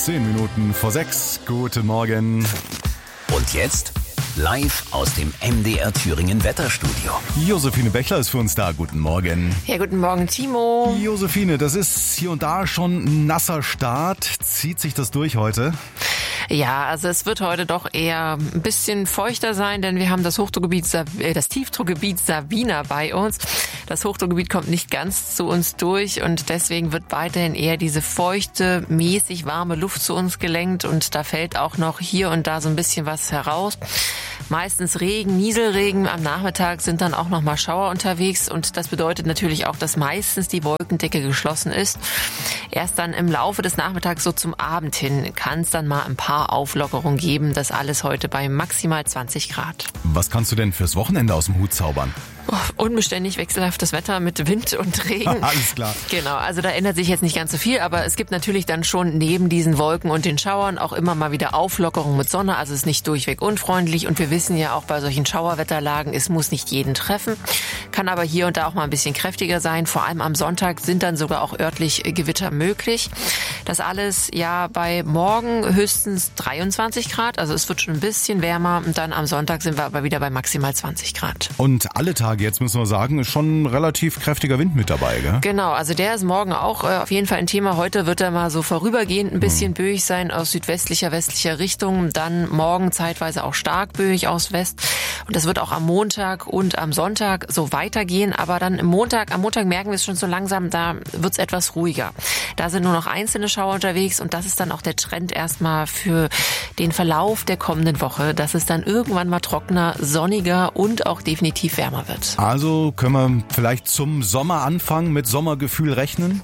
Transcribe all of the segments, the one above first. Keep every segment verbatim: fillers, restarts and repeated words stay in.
Zehn Minuten vor sechs. Guten Morgen. Und jetzt live aus dem M D R Thüringen Wetterstudio. Josephine Bechler ist für uns da. Guten Morgen. Ja, guten Morgen, Timo. Josephine, das ist hier und da schon ein nasser Start. Zieht sich das durch heute? Ja, also es wird heute doch eher ein bisschen feuchter sein, denn wir haben das Hochdruckgebiet, äh, das Tiefdruckgebiet Sabina bei uns. Das Hochdruckgebiet kommt nicht ganz zu uns durch und deswegen wird weiterhin eher diese feuchte, mäßig warme Luft zu uns gelenkt und da fällt auch noch hier und da so ein bisschen was heraus. Meistens Regen, Nieselregen. Am Nachmittag sind dann auch noch mal Schauer unterwegs und das bedeutet natürlich auch, dass meistens die Wolkendecke geschlossen ist. Erst dann im Laufe des Nachmittags, so zum Abend hin, kann es dann mal ein paar Auflockerungen geben. Das alles heute bei maximal zwanzig Grad. Was kannst du denn fürs Wochenende aus dem Hut zaubern? Oh, unbeständig wechselhaftes Wetter mit Wind und Regen. Alles klar. Genau, also da ändert sich jetzt nicht ganz so viel, aber es gibt natürlich dann schon neben diesen Wolken und den Schauern auch immer mal wieder Auflockerung mit Sonne. Also es ist nicht durchweg unfreundlich und wir wissen ja auch bei solchen Schauerwetterlagen, es muss nicht jeden treffen, kann aber hier und da auch mal ein bisschen kräftiger sein. Vor allem am Sonntag sind dann sogar auch örtlich Gewitter möglich. Das alles ja bei morgen höchstens dreiundzwanzig Grad, also es wird schon ein bisschen wärmer und dann am Sonntag sind wir aber wieder bei maximal zwanzig Grad. Und alle Tage, jetzt müssen wir sagen, ist schon ein relativ kräftiger Wind mit dabei, gell? Genau, also der ist morgen auch äh, auf jeden Fall ein Thema. Heute wird er mal so vorübergehend ein bisschen mhm. böig sein aus südwestlicher, westlicher Richtung. Dann morgen zeitweise auch stark böig aus West. Und das wird auch am Montag und am Sonntag so weitergehen. Aber dann im Montag, am Montag merken wir es schon so langsam, da wird es etwas ruhiger. Da sind nur noch einzelne Schauer unterwegs und das ist dann auch der Trend erstmal für den Verlauf der kommenden Woche, dass es dann irgendwann mal trockener, sonniger und auch definitiv wärmer wird. Also können wir vielleicht zum Sommeranfang mit Sommergefühl rechnen?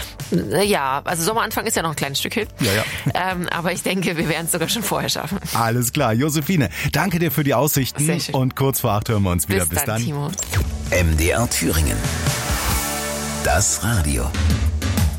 Ja, also Sommeranfang ist ja noch ein kleines Stück hin. Ja, ja. Ähm, aber ich denke, wir werden es sogar schon vorher schaffen. Alles klar. Josephine, danke dir für die Aussichten. Sehr schön. Und kurz vor acht hören wir uns wieder. Bis, Bis dann, dann, Timo. M D R Thüringen. Das Radio.